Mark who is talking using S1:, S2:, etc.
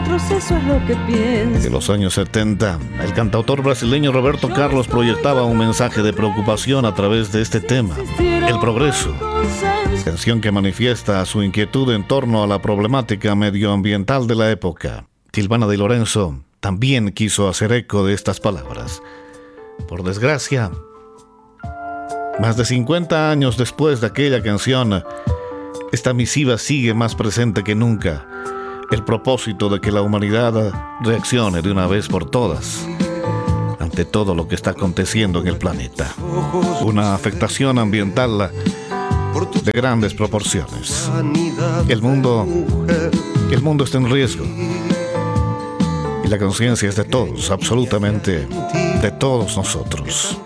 S1: retroceso es lo que pienso.
S2: En los años 70, el cantautor brasileño Roberto Carlos proyectaba un mensaje de preocupación a través de este tema, el progreso. Canción que manifiesta su inquietud en torno a la problemática medioambiental de la época. Silvana Di Lorenzo también quiso hacer eco de estas palabras. Por desgracia, más de 50 años después de aquella canción, esta misiva sigue más presente que nunca. El propósito de que la humanidad reaccione de una vez por todas ante todo lo que está aconteciendo en el planeta. Una afectación ambiental de grandes proporciones. El mundo está en riesgo. Y la conciencia es de todos, absolutamente de todos nosotros.